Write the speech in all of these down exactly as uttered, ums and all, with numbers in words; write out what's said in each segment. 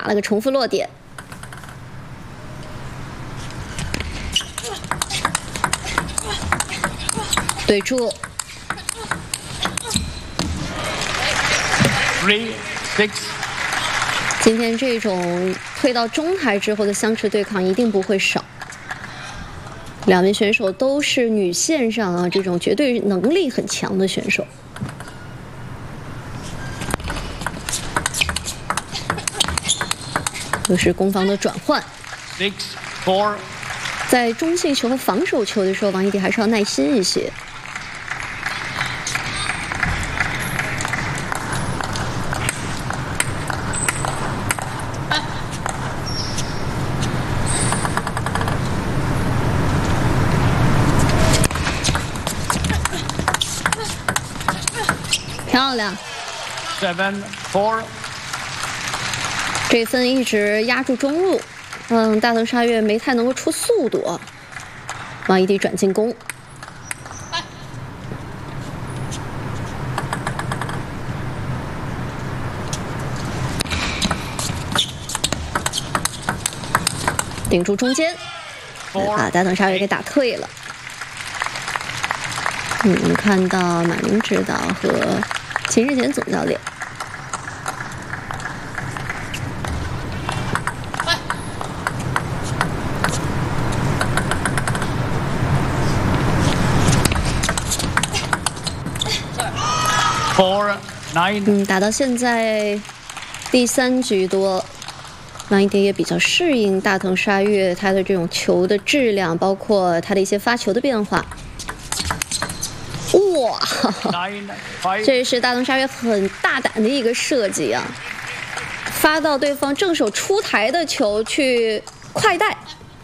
打了个重复落点。对住。 Three six。 今天这种推到中台之后的相持对抗一定不会少。两名选手都是女线上啊这种绝对能力很强的选手。又是攻防的转换。 Six four。 在中性球和防守球的时候，王艺迪还是要耐心一些。漂亮。 Seven four。 这分一直压住中路。嗯，大藤沙月没太能够出速度，王艺迪转进攻。顶住中间，把大藤沙月给打退了。嗯，我们看到马宁指导和秦日贤总教练。 Four nine。 嗯，打到现在第三局多，王艺迪也比较适应大藤沙月他的这种球的质量，包括他的一些发球的变化。哇，这是大藤沙月很大胆的一个设计啊！发到对方正手出台的球去快带，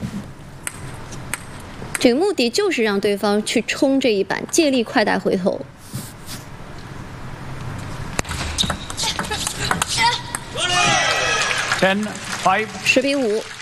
这个目的就是让对方去冲这一板，借力快带回头。 Ten five。 十比五。